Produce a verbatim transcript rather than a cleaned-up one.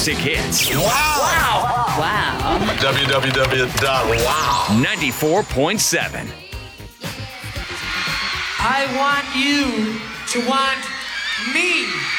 classic hits. Wow. Wow. Wow. w w w dot wow ninety-four point seven. I want you to want me.